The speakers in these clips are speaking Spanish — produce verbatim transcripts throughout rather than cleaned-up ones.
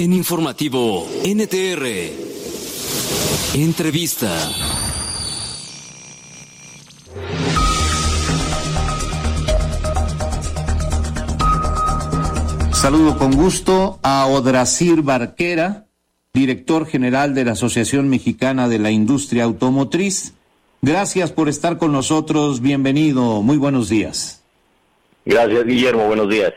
En Informativo N T R, entrevista. Saludo con gusto a Odrasir Barquera, director general de la Asociación Mexicana de la Industria Automotriz. Gracias por estar con nosotros, bienvenido, muy buenos días. Gracias, Guillermo, buenos días.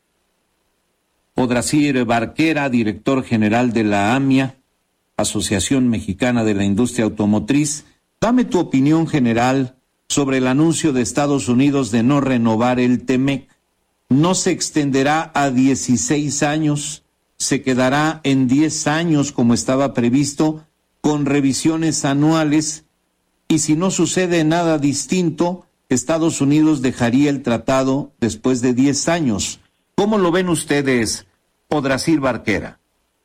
Odrasir Barquera, director general de la AMIA, Asociación Mexicana de la Industria Automotriz. Dame tu opinión general sobre el anuncio de Estados Unidos de no renovar el TEMEC. No se extenderá a dieciséis años, se quedará en diez años como estaba previsto, con revisiones anuales, y si no sucede nada distinto, Estados Unidos dejaría el tratado después de diez años. ¿Cómo lo ven ustedes, Odrasir Barquera?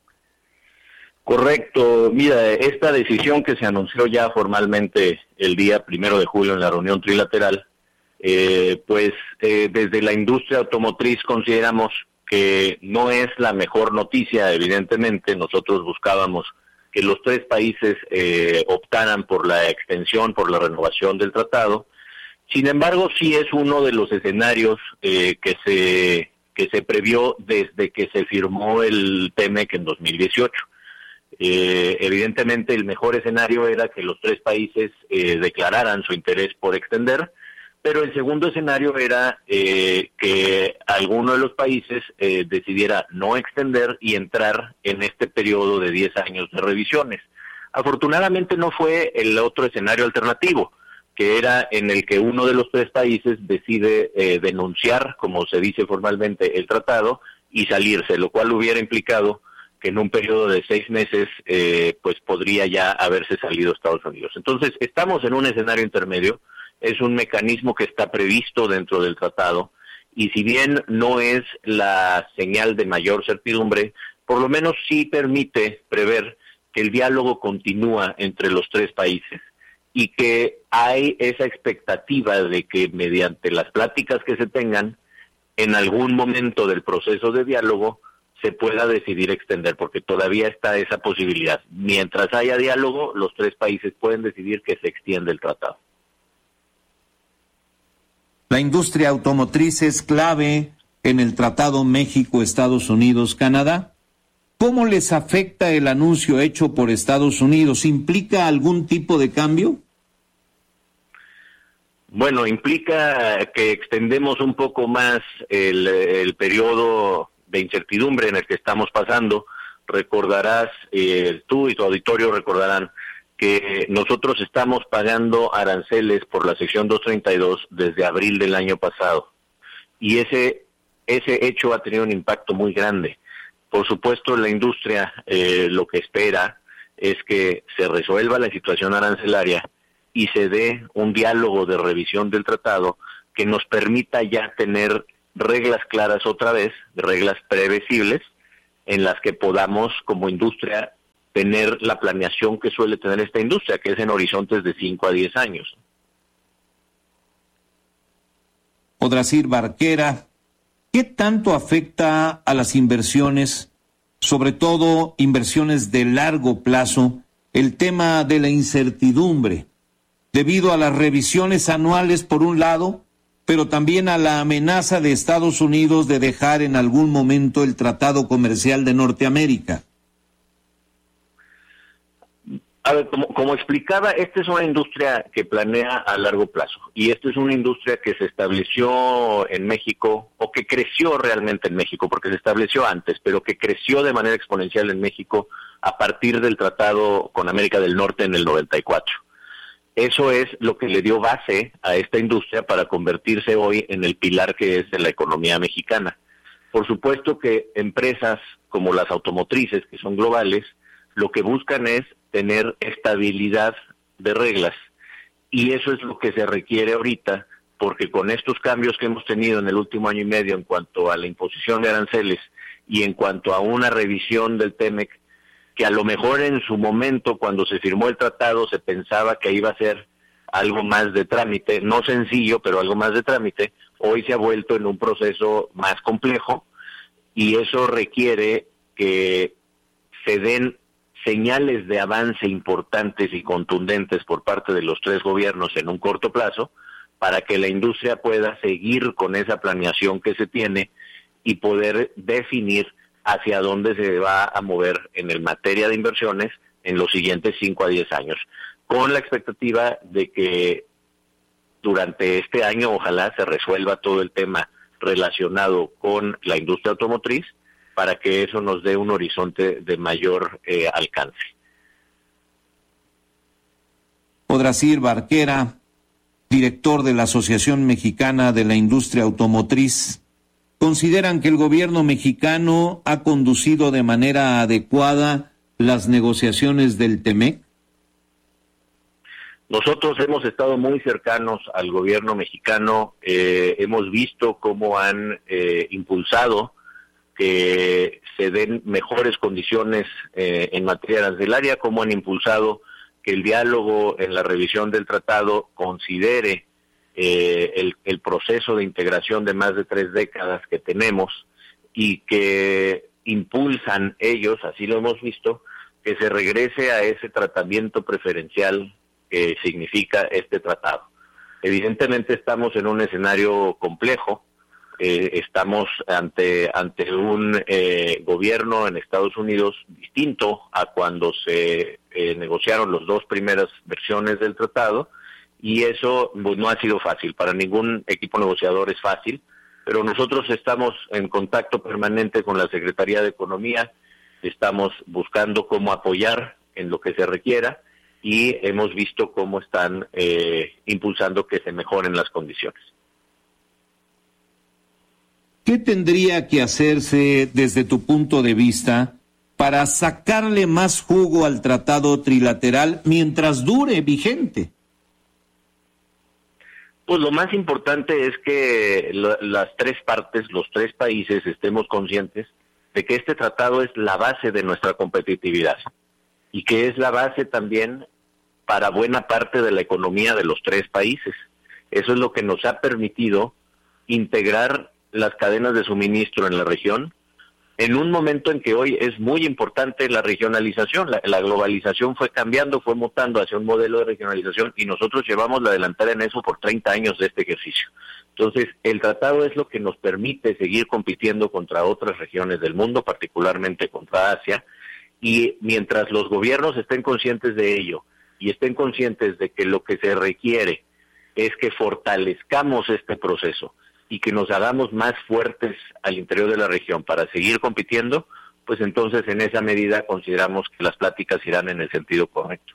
Correcto. Mira, esta decisión que se anunció ya formalmente el día primero de julio en la reunión trilateral, eh, pues eh, desde la industria automotriz consideramos que no es la mejor noticia, evidentemente. Nosotros buscábamos que los tres países eh, optaran por la extensión, por la renovación del tratado. Sin embargo, sí es uno de los escenarios eh, que se que se previó desde que se firmó el TEMEC en dos mil dieciocho. Eh, evidentemente, el mejor escenario era que los tres países eh, declararan su interés por extender, pero el segundo escenario era eh, que alguno de los países eh, decidiera no extender y entrar en este periodo de diez años de revisiones. Afortunadamente no fue el otro escenario alternativo, que era en el que uno de los tres países decide eh, denunciar, como se dice formalmente, el tratado y salirse, lo cual hubiera implicado que en un periodo de seis meses eh, pues podría ya haberse salido Estados Unidos. Entonces, estamos en un escenario intermedio. Es un mecanismo que está previsto dentro del tratado, y si bien no es la señal de mayor certidumbre, por lo menos sí permite prever que el diálogo continúa entre los tres países y que hay esa expectativa de que mediante las pláticas que se tengan, en algún momento del proceso de diálogo, se pueda decidir extender, porque todavía está esa posibilidad. Mientras haya diálogo, los tres países pueden decidir que se extiende el tratado. La industria automotriz es clave en el Tratado México-Estados Unidos-Canadá. ¿Cómo les afecta el anuncio hecho por Estados Unidos? ¿Implica algún tipo de cambio? Bueno, implica que extendemos un poco más el, el periodo de incertidumbre en el que estamos pasando. Recordarás, eh, tú y tu auditorio recordarán, que nosotros estamos pagando aranceles por la sección doscientos treinta y dos desde abril del año pasado, y ese ese hecho ha tenido un impacto muy grande. Por supuesto, la industria eh, lo que espera es que se resuelva la situación arancelaria y se dé un diálogo de revisión del tratado que nos permita ya tener reglas claras otra vez, reglas previsibles, en las que podamos como industria tener la planeación que suele tener esta industria, que es en horizontes de cinco a diez años. Odrasir Barquera, ¿qué tanto afecta a las inversiones, sobre todo inversiones de largo plazo, el tema de la incertidumbre, debido a las revisiones anuales por un lado, pero también a la amenaza de Estados Unidos de dejar en algún momento el Tratado Comercial de Norteamérica? A ver, como, como explicaba, esta es una industria que planea a largo plazo, y esta es una industria que se estableció en México, o que creció realmente en México, porque se estableció antes, pero que creció de manera exponencial en México a partir del tratado con América del Norte en el noventa y cuatro. Eso es lo que le dio base a esta industria para convertirse hoy en el pilar que es de la economía mexicana. Por supuesto que empresas como las automotrices, que son globales, lo que buscan es tener estabilidad de reglas, y eso es lo que se requiere ahorita, porque con estos cambios que hemos tenido en el último año y medio en cuanto a la imposición de aranceles y en cuanto a una revisión del TEMEC, que a lo mejor en su momento, cuando se firmó el tratado, se pensaba que iba a ser algo más de trámite, no sencillo, pero algo más de trámite, hoy se ha vuelto en un proceso más complejo, y eso requiere que se den señales de avance importantes y contundentes por parte de los tres gobiernos en un corto plazo, para que la industria pueda seguir con esa planeación que se tiene y poder definir hacia dónde se va a mover en el materia de inversiones en los siguientes cinco a diez años, con la expectativa de que durante este año ojalá se resuelva todo el tema relacionado con la industria automotriz, para que eso nos dé un horizonte de mayor eh, alcance. Odrasir Barquera, director de la Asociación Mexicana de la Industria Automotriz, ¿consideran que el gobierno mexicano ha conducido de manera adecuada las negociaciones del TEMEC? Nosotros hemos estado muy cercanos al gobierno mexicano, eh, hemos visto cómo han eh, impulsado que se den mejores condiciones eh, en materia arancelaria, cómo han impulsado que el diálogo en la revisión del tratado considere eh, el, el proceso de integración de más de tres décadas que tenemos y que impulsan ellos, así lo hemos visto, que se regrese a ese tratamiento preferencial que significa este tratado. Evidentemente estamos en un escenario complejo, eh, estamos ante ante un eh, gobierno en Estados Unidos distinto a cuando se eh, negociaron las dos primeras versiones del tratado, y eso pues, no ha sido fácil, para ningún equipo negociador es fácil, pero nosotros estamos en contacto permanente con la Secretaría de Economía, estamos buscando cómo apoyar en lo que se requiera, y hemos visto cómo están eh, impulsando que se mejoren las condiciones. ¿Qué tendría que hacerse desde tu punto de vista para sacarle más jugo al tratado trilateral mientras dure vigente? Pues lo más importante es que lo, las tres partes, los tres países, estemos conscientes de que este tratado es la base de nuestra competitividad y que es la base también para buena parte de la economía de los tres países. Eso es lo que nos ha permitido integrar las cadenas de suministro en la región, en un momento en que hoy es muy importante la regionalización. La, la globalización fue cambiando, fue mutando hacia un modelo de regionalización, y nosotros llevamos la delantera en eso por treinta años de este ejercicio. Entonces, el tratado es lo que nos permite seguir compitiendo contra otras regiones del mundo, particularmente contra Asia, y mientras los gobiernos estén conscientes de ello, y estén conscientes de que lo que se requiere es que fortalezcamos este proceso, y que nos hagamos más fuertes al interior de la región para seguir compitiendo, pues entonces en esa medida consideramos que las pláticas irán en el sentido correcto.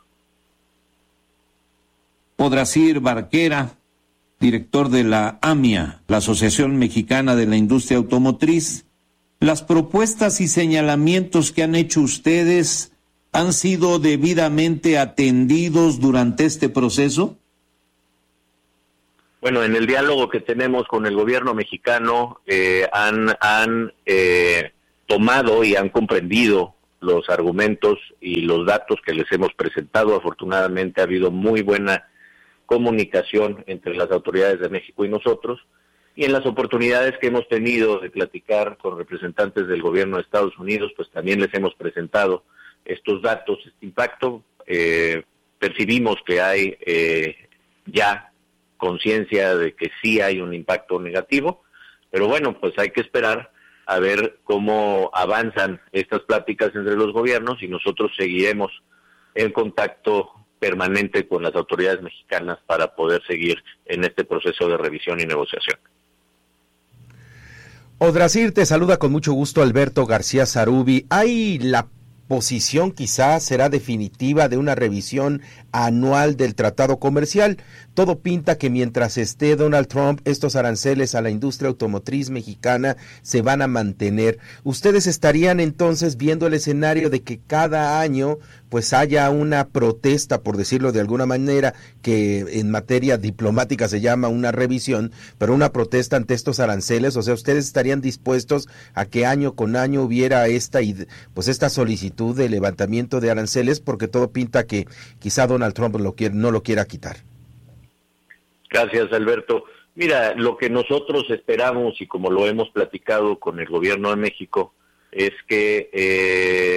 Odrasir Barquera, director de la AMIA, la Asociación Mexicana de la Industria Automotriz, ¿las propuestas y señalamientos que han hecho ustedes han sido debidamente atendidos durante este proceso? Bueno, en el diálogo que tenemos con el gobierno mexicano eh, han, han eh, tomado y han comprendido los argumentos y los datos que les hemos presentado. Afortunadamente ha habido muy buena comunicación entre las autoridades de México y nosotros, y en las oportunidades que hemos tenido de platicar con representantes del gobierno de Estados Unidos, pues también les hemos presentado estos datos, este impacto. Eh, percibimos que hay eh, ya conciencia de que sí hay un impacto negativo, pero bueno, pues hay que esperar a ver cómo avanzan estas pláticas entre los gobiernos, y nosotros seguiremos en contacto permanente con las autoridades mexicanas para poder seguir en este proceso de revisión y negociación. Odrasir, te saluda con mucho gusto Alberto García Zarubi. ¿Hay la posición quizás será definitiva de una revisión anual del tratado comercial? Todo pinta que mientras esté Donald Trump, estos aranceles a la industria automotriz mexicana se van a mantener. ¿Ustedes estarían entonces viendo el escenario de que cada año pues haya una protesta, por decirlo de alguna manera, que en materia diplomática se llama una revisión, pero una protesta ante estos aranceles? O sea, ¿ustedes estarían dispuestos a que año con año hubiera esta pues esta solicitud de levantamiento de aranceles, porque todo pinta que quizá Donald Trump lo quiere, no lo quiera quitar? Gracias, Alberto. Mira, lo que nosotros esperamos, y como lo hemos platicado con el gobierno de México, es que eh,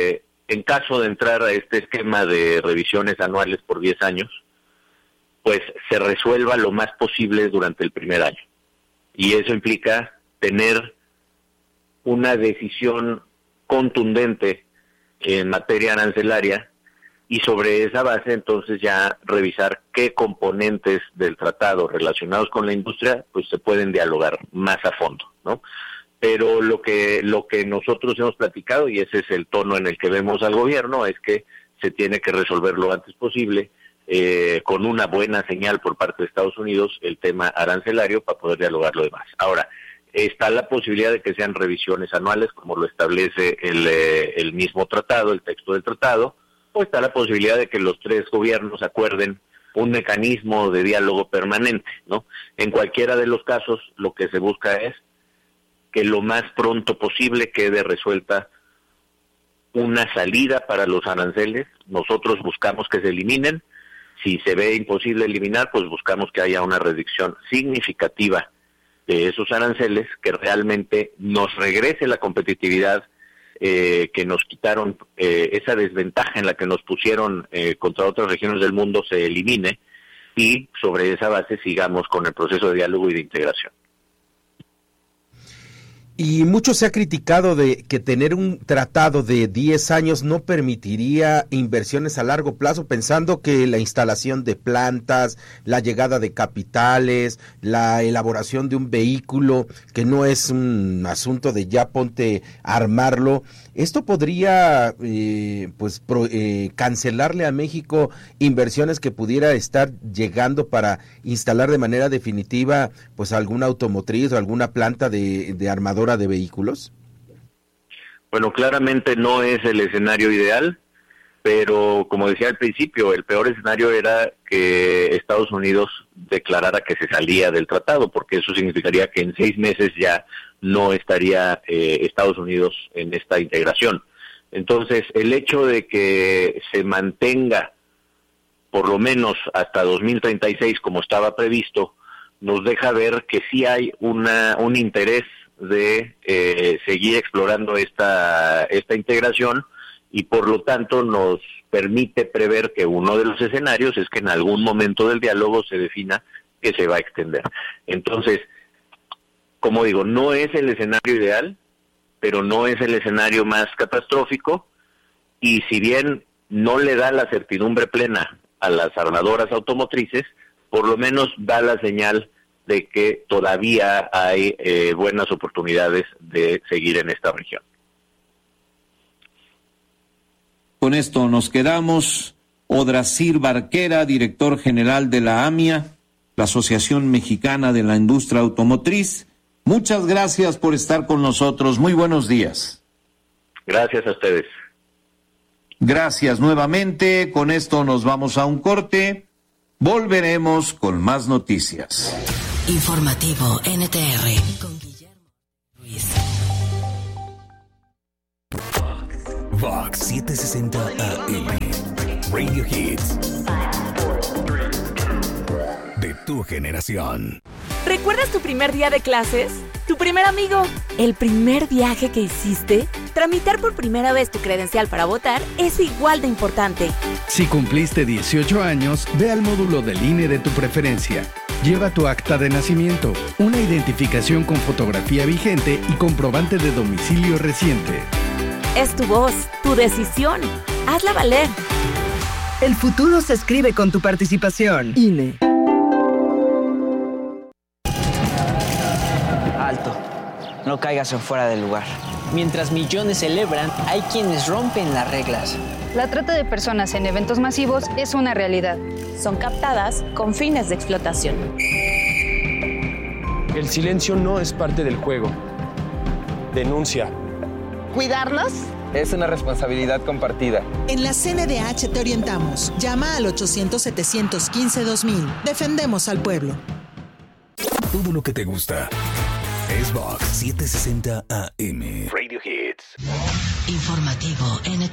en caso de entrar a este esquema de revisiones anuales por diez años, pues se resuelva lo más posible durante el primer año. Y eso implica tener una decisión contundente en materia arancelaria y sobre esa base entonces ya revisar qué componentes del tratado relacionados con la industria pues se pueden dialogar más a fondo, ¿no? Pero lo que lo que nosotros hemos platicado, y ese es el tono en el que vemos al gobierno, es que se tiene que resolver lo antes posible, eh, con una buena señal por parte de Estados Unidos, el tema arancelario para poder dialogar lo demás. Ahora, está la posibilidad de que sean revisiones anuales, como lo establece el, eh, el mismo tratado, el texto del tratado, o está la posibilidad de que los tres gobiernos acuerden un mecanismo de diálogo permanente, ¿no? En cualquiera de los casos, lo que se busca es que lo más pronto posible quede resuelta una salida para los aranceles. Nosotros buscamos que se eliminen. Si se ve imposible eliminar, pues buscamos que haya una reducción significativa de esos aranceles, que realmente nos regrese la competitividad eh, que nos quitaron, eh, esa desventaja en la que nos pusieron eh, contra otras regiones del mundo se elimine, y sobre esa base sigamos con el proceso de diálogo y de integración. Y mucho se ha criticado de que tener un tratado de diez años no permitiría inversiones a largo plazo, pensando que la instalación de plantas, la llegada de capitales, la elaboración de un vehículo, que no es un asunto de ya ponte a armarlo, esto podría eh, pues pro, eh, cancelarle a México inversiones que pudiera estar llegando para instalar de manera definitiva pues alguna automotriz o alguna planta de, de armadora de vehículos. Bueno, claramente no es el escenario ideal, pero como decía al principio, el peor escenario era que Estados Unidos declarara que se salía del tratado, porque eso significaría que en seis meses ya no estaría eh, Estados Unidos en esta integración. Entonces, el hecho de que se mantenga por lo menos hasta dos mil treinta y seis como estaba previsto, nos deja ver que sí hay una un interés de eh, seguir explorando esta esta integración, y por lo tanto nos permite prever que uno de los escenarios es que en algún momento del diálogo se defina que se va a extender. Entonces, como digo, no es el escenario ideal, pero no es el escenario más catastrófico, y si bien no le da la certidumbre plena a las armadoras automotrices, por lo menos da la señal de que todavía hay eh, buenas oportunidades de seguir en esta región. Con esto nos quedamos. Odrasir Barquera, director general de la AMIA, la Asociación Mexicana de la Industria Automotriz. Muchas gracias por estar con nosotros. Muy buenos días. Gracias a ustedes. Gracias nuevamente. Con esto nos vamos a un corte. Volveremos con más noticias. Informativo N T R con Guillermo Ruiz. Vox setecientos sesenta A M. Radio Hits. De tu generación. ¿Recuerdas tu primer día de clases? ¿Tu primer amigo? ¿El primer viaje que hiciste? Tramitar por primera vez tu credencial para votar es igual de importante. Si cumpliste dieciocho años, ve al módulo del I N E de tu preferencia. Lleva tu acta de nacimiento, una identificación con fotografía vigente y comprobante de domicilio reciente. Es tu voz, tu decisión. Hazla valer. El futuro se escribe con tu participación. I N E. Alto. No caigas en fuera del lugar. Mientras millones celebran, hay quienes rompen las reglas. La trata de personas en eventos masivos es una realidad. Son captadas con fines de explotación. El silencio no es parte del juego. Denuncia. ¿Cuidarlos? Es una responsabilidad compartida. En la C N D H te orientamos. Llama al ochocientos, setecientos quince, dos mil. Defendemos al pueblo. Todo lo que te gusta es Vox setecientos sesenta A M. Radio Hits. Informativo N T R.